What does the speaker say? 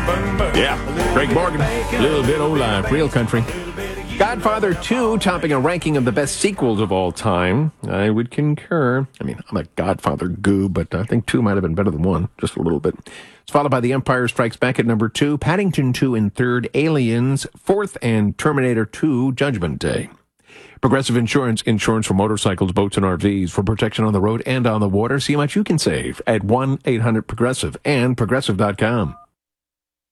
Yeah, Greg Morgan, a little bit old life, real country. Godfather 2 topping a ranking of the best sequels of all time. I would concur. I mean, I'm a Godfather goob, but I think 2 might have been better than 1, just a little bit. It's followed by The Empire Strikes Back at number 2, Paddington 2 in 3rd, Aliens 4th, and Terminator 2 Judgment Day. Progressive Insurance for motorcycles, boats, and RVs for protection on the road and on the water. See how much you can save at 1-800-PROGRESSIVE and Progressive.com.